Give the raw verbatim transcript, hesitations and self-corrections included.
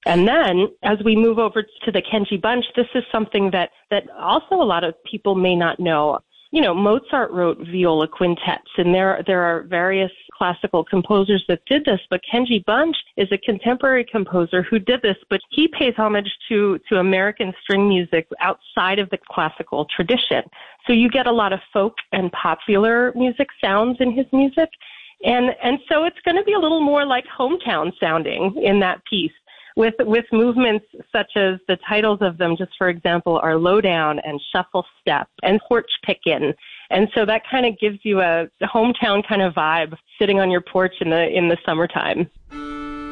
And then as we move over to the Kenji Bunch, this is something that, that also a lot of people may not know. You know, Mozart wrote viola quintets, and there there are various classical composers that did this, but Kenji Bunch is a contemporary composer who did this, but he pays homage to, to American string music outside of the classical tradition. So you get a lot of folk and popular music sounds in his music, and, and so it's going to be a little more like hometown sounding in that piece. With with movements such as the titles of them, just for example, are Lowdown and Shuffle Step and Porch Pickin'. And so that kind of gives you a hometown kind of vibe sitting on your porch in the in the summertime.